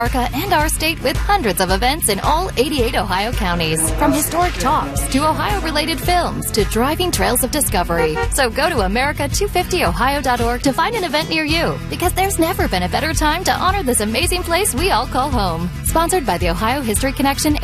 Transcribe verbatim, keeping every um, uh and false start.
America and our state with hundreds of events in all eighty-eight Ohio counties. From historic talks to Ohio-related films to driving trails of discovery. So go to America two fifty ohio dot org to find an event near you, because there's never been a better time to honor this amazing place we all call home. Sponsored by the Ohio History Connection